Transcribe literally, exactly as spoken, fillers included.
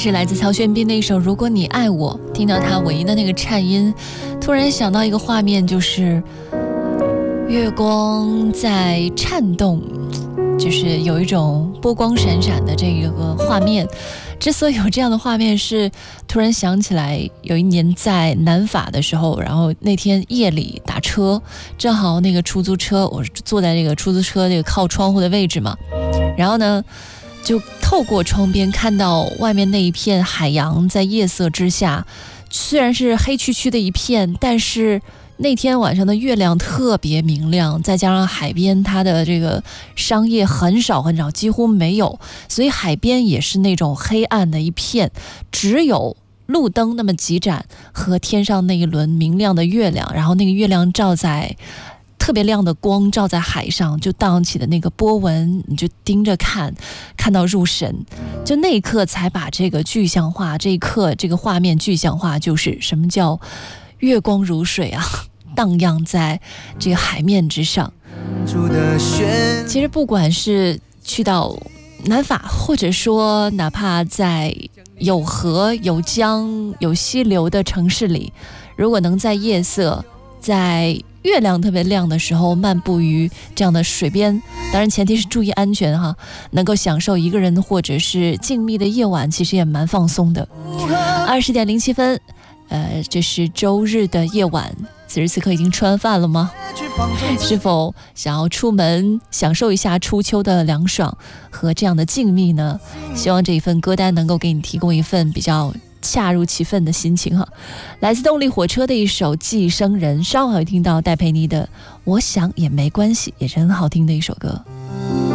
是来自曹轩宾的一首《如果你爱我》，听到他尾音的那个颤音，突然想到一个画面，就是月光在颤动，就是有一种波光闪闪的这个画面。之所以有这样的画面，是突然想起来有一年在南法的时候，然后那天夜里打车，正好那个出租车，我坐在这个出租车这个靠窗户的位置嘛，然后呢就透过窗边看到外面那一片海洋，在夜色之下，虽然是黑黢黢的一片，但是那天晚上的月亮特别明亮，再加上海边它的这个商业很少很少，几乎没有，所以海边也是那种黑暗的一片，只有路灯那么几盏和天上那一轮明亮的月亮，然后那个月亮照在特别亮的光照在海上，就荡起的那个波纹，你就盯着看，看到入神，就那一刻才把这个具象化，这一刻这个画面具象化，就是什么叫月光如水啊，荡漾在这个海面之上。其实不管是去到南法，或者说哪怕在有河有江有溪流的城市里，如果能在夜色在月亮特别亮的时候漫步于这样的水边，当然前提是注意安全哈，能够享受一个人或者是静谧的夜晚，其实也蛮放松的。二十点零七分，呃，这是周日的夜晚，此时此刻已经吃完饭了吗？是否想要出门享受一下初秋的凉爽和这样的静谧呢？希望这一份歌单能够给你提供一份比较恰如其分的心情哈。来自动力火车的一首《寄生人》，稍后会听到戴佩妮的《我想也没关系》，也是很好听的一首歌。